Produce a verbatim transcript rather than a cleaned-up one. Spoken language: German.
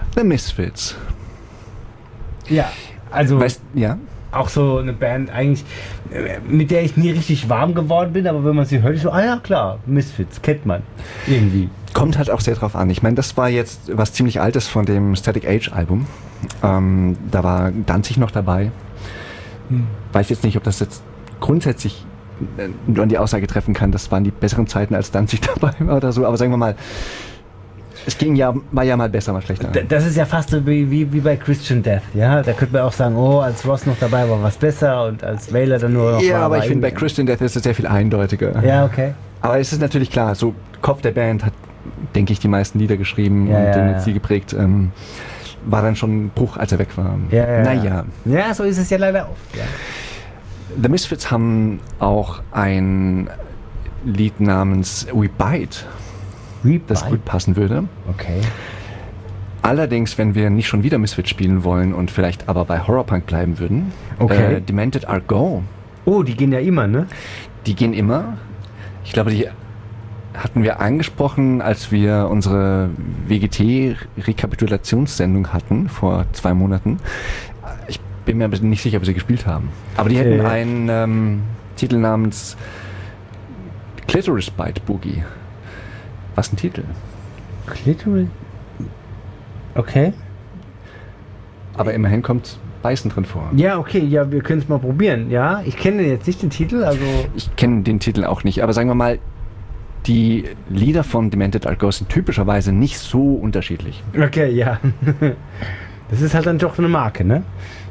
The Misfits. Ja, also Weißt, ja? auch so eine Band eigentlich, mit der ich nie richtig warm geworden bin, aber wenn man sie hört, ist so, ah ja klar, Misfits, kennt man irgendwie. Kommt halt auch sehr drauf an. Ich meine, das war jetzt was ziemlich Altes von dem Static Age Album. Ähm, da war Danzig noch dabei. Hm. Weiß jetzt nicht, ob das jetzt grundsätzlich nur an die Aussage treffen kann, das waren die besseren Zeiten, als Danzig dabei war oder so, aber sagen wir mal, es ging ja, war ja mal besser, mal schlechter. Das ist ja fast so wie, wie, wie bei Christian Death, ja, da könnte man auch sagen, oh, als Ross noch dabei war, was besser und als Wailer dann nur noch ja, war, aber war ich finde, bei Christian Death ist es sehr viel eindeutiger. Ja, okay. Aber es ist natürlich klar, so Kopf der Band hat, denke ich, die meisten Lieder geschrieben ja, und ja, den ja. sie geprägt, ähm, war dann schon ein Bruch, als er weg war. Ja, ja, naja. Ja, so ist es ja leider oft, ja. The Misfits haben auch ein Lied namens We Bite, We das Bite? gut passen würde. Okay. Allerdings, wenn wir nicht schon wieder Misfits spielen wollen und vielleicht aber bei Horrorpunk bleiben würden, Okay. äh, Demented Are Go, Oh, die gehen ja immer, ne? die gehen immer. Ich glaube, die hatten wir angesprochen, als wir unsere W G T-Rekapitulationssendung hatten, vor zwei Monaten. Ich bin mir aber nicht sicher, ob sie gespielt haben. Aber die hätten Äh. einen ähm, Titel namens Clitoris Bite Boogie. Was ein Titel. Clitoris? Okay. Aber immerhin kommt Beißen drin vor. Ja, okay, ja, wir können es mal probieren, ja. Ich kenne jetzt nicht den Titel, also... Ich kenne den Titel auch nicht, aber sagen wir mal, die Lieder von Demented Are Go sind typischerweise nicht so unterschiedlich. Okay, ja. Das ist halt dann doch eine Marke, ne?